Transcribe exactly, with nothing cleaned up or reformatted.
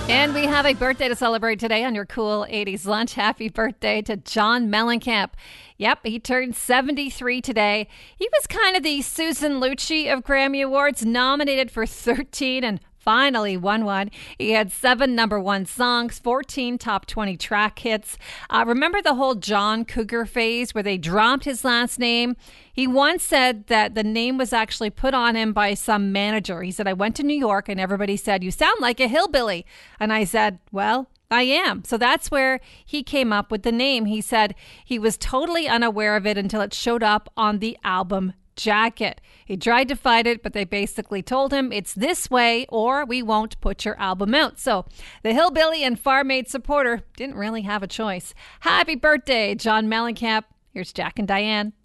And we have a birthday to celebrate today on your Cool eighties Lunch. Happy birthday to John Mellencamp. Yep, he turned seventy-three today. He was kind of the Susan Lucci of Grammy Awards, nominated for thirteen and finally won one. He had seven number one songs, fourteen top twenty track hits. Uh, remember the whole John Cougar phase where they dropped his last name? He once said that the name was actually put on him by some manager. He said, I went to New York and everybody said, you sound like a hillbilly. And I said, well, I am. So that's where he came up with the name. He said he was totally unaware of it until it showed up on the album jacket. He tried to fight it, but they basically told him it's this way or we won't put your album out. So the hillbilly and farm aid supporter didn't really have a choice. Happy birthday, John Mellencamp. Here's Jack and Diane.